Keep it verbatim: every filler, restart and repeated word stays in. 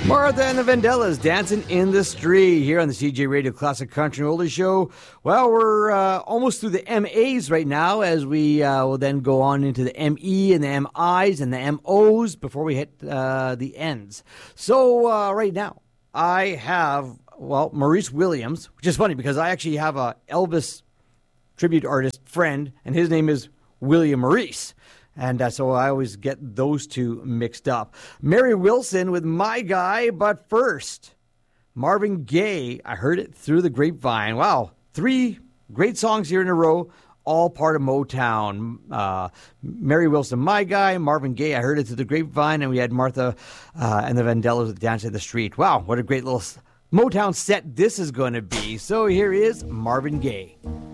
Martha and the Vandellas dancing in the street here on the C J Radio Classic Country and Oldies Show. Well, we're uh, almost through the M As right now, as we uh, will then go on into the M E and the M Is and the M Os before we hit uh, the ends. So uh, right now, I have, well, Maurice Williams, which is funny because I actually have a Elvis tribute artist friend, and his name is William Maurice. And uh, so I always get those two mixed up. Mary Wilson with My Guy, but first, Marvin Gaye, I heard it through the grapevine. Wow, three great songs here in a row, all part of Motown. Uh, Mary Wilson, My Guy, Marvin Gaye, I heard it through the grapevine, and we had Martha uh, and the Vandellas with Dance in the Street. Wow, what a great little Motown set this is going to be. So here is Marvin Gaye.